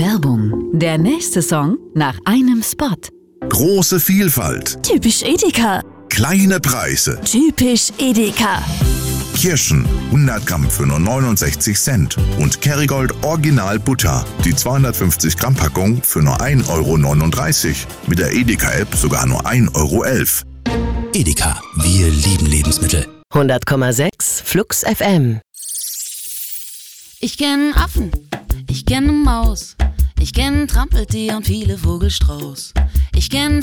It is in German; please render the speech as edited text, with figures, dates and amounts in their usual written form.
Werbung. Der nächste Song nach einem Spot. Große Vielfalt. Typisch Edeka. Kleine Preise. Typisch Edeka. Kirschen 100 Gramm für nur 69 Cent. Und Kerrygold Original Butter. Die 250 Gramm Packung für nur 1,39 €. Mit der Edeka-App sogar nur 1,11 €. Edeka, wir lieben Lebensmittel. 100,6 Flux FM. Ich kenn Affen, ich kenn Maus, ich kenn Trampeltier und viele Vogelstrauß. Ich kenn